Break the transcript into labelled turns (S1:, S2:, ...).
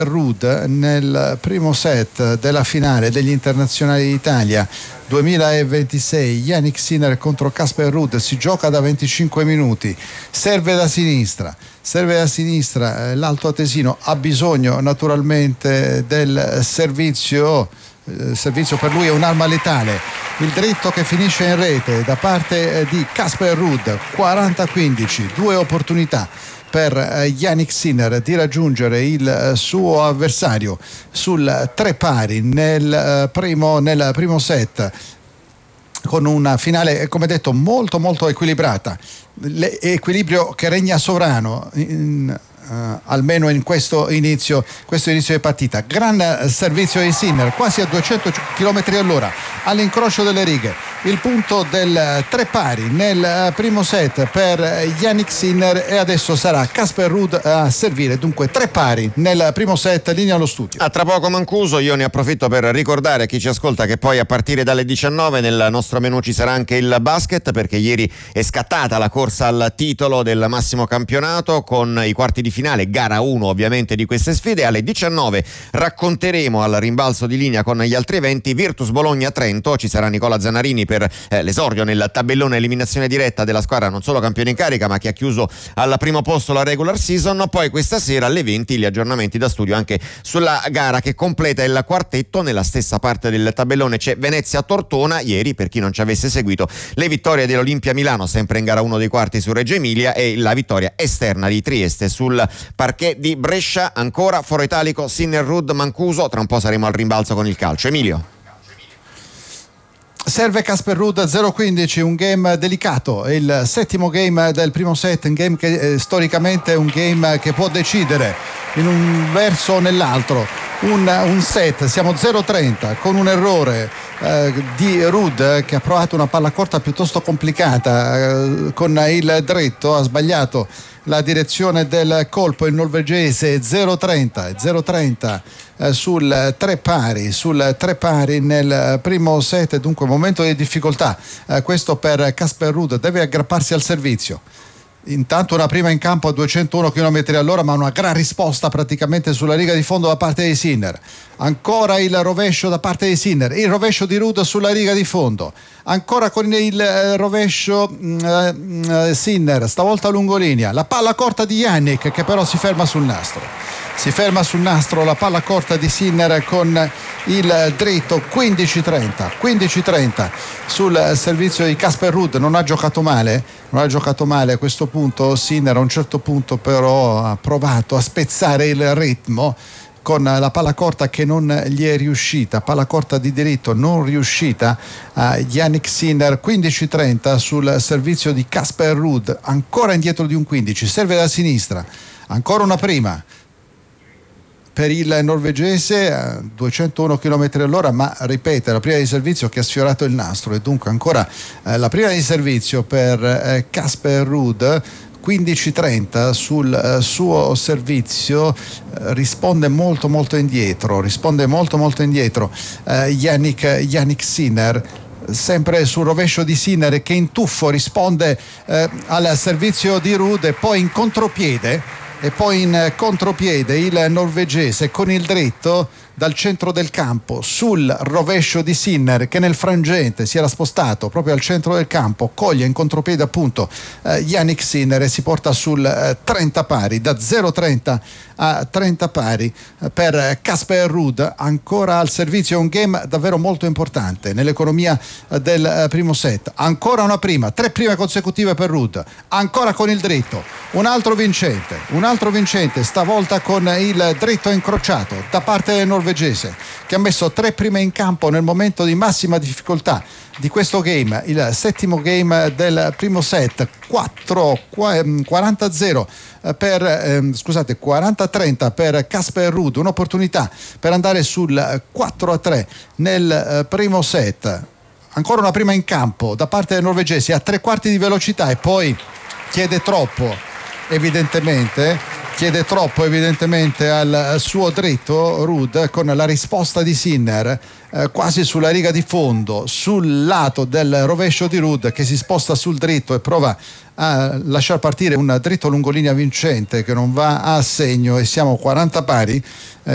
S1: Ruud nel primo set della finale degli internazionali d'Italia 2026. Jannik Sinner contro Casper Ruud, si gioca da 25 minuti, serve da sinistra, l'alto atesino ha bisogno naturalmente del servizio. Il servizio per lui è un'arma letale, il dritto che finisce in rete da parte di Casper Ruud. 40-15, due opportunità per Jannik Sinner di raggiungere il suo avversario sul 3 pari nel primo set, con una finale, come detto, molto molto equilibrata, equilibrio che regna sovrano almeno in questo inizio di partita. Gran servizio di Sinner, quasi a 200 km all'ora, all'incrocio delle righe. Il punto del 3 pari nel primo set per Jannik Sinner, e adesso sarà Casper Ruud a servire. Dunque 3 pari nel primo set, linea allo studio.
S2: A tra poco Mancuso. Io ne approfitto per ricordare a chi ci ascolta che poi a partire dalle 19 nel nostro menù ci sarà anche il basket, perché ieri è scattata la corsa al titolo del massimo campionato con i quarti di finale, gara 1 ovviamente di queste sfide. Alle 19 racconteremo al rimbalzo di linea con gli altri eventi Virtus Bologna-Trento. Ci sarà Nicola Zanarini per l'esordio nel tabellone eliminazione diretta della squadra non solo campione in carica ma che ha chiuso al primo posto la regular season. Poi questa sera alle 20 gli aggiornamenti da studio anche sulla gara che completa il quartetto. Nella stessa parte del tabellone c'è Venezia-Tortona. Ieri, per chi non ci avesse seguito, le vittorie dell'Olimpia Milano sempre in gara 1 dei quarti su Reggio Emilia e la vittoria esterna di Trieste sul parquet di Brescia. Ancora Foro Italico, Sinner, Ruud, Mancuso. Tra un po' saremo al rimbalzo con il calcio. Emilio.
S1: Serve Casper Ruud 0-15, un game delicato, è il settimo game del primo set, un game che storicamente è un game che può decidere in un verso o nell'altro un set. Siamo 0-30 con un errore di Ruud, che ha provato una palla corta piuttosto complicata con il dritto, ha sbagliato la direzione del colpo il norvegese. 0-30 sul 3 pari nel primo set. Dunque momento di difficoltà questo per Casper Ruud, deve aggrapparsi al servizio. Intanto una prima in campo a 201 km all'ora, ma una gran risposta praticamente sulla riga di fondo da parte di Sinner. Ancora il rovescio da parte di Sinner, il rovescio di Ruud sulla riga di fondo, ancora con il rovescio Sinner, stavolta lungolinea, la palla corta di Jannik che però si ferma sul nastro, la palla corta di Sinner con il dritto. 15-30 sul servizio di Casper Ruud. Non ha giocato male a questo punto Sinner. A un certo punto però ha provato a spezzare il ritmo con la palla corta che non gli è riuscita, palla corta di diritto non riuscita a Jannik Sinner. 15-30 sul servizio di Casper Ruud, ancora indietro di un 15, serve da sinistra, ancora una prima per il norvegese a 201 km all'ora, ma ripete, la prima di servizio che ha sfiorato il nastro, e dunque ancora la prima di servizio per Casper Ruud. 15-30 sul suo servizio, risponde molto indietro Jannik Sinner, sempre sul rovescio di Sinner che in tuffo risponde al servizio di Ruud, e poi in contropiede il norvegese con il dritto dal centro del campo sul rovescio di Sinner, che nel frangente si era spostato proprio al centro del campo, coglie in contropiede appunto Jannik Sinner e si porta sul 30 pari, da 0-30 a 30 pari per Casper Ruud. Ancora al servizio, un game davvero molto importante nell'economia del primo set. Ancora una prima, 3 prime consecutive per Ruud, ancora con il dritto, un altro vincente, stavolta con il dritto incrociato da parte del norvegese, che ha messo 3 prime in campo nel momento di massima difficoltà di questo game, il settimo game del primo set. 40-30 per Casper Ruud, un'opportunità per andare sul 4-3 nel primo set. Ancora una prima in campo da parte dei norvegesi a 3/4 di velocità, e poi chiede troppo evidentemente al suo dritto Ruud, con la risposta di Sinner quasi sulla riga di fondo, sul lato del rovescio di Ruud, che si sposta sul dritto e prova a lasciar partire un dritto lungolinea vincente che non va a segno, e siamo 40 pari.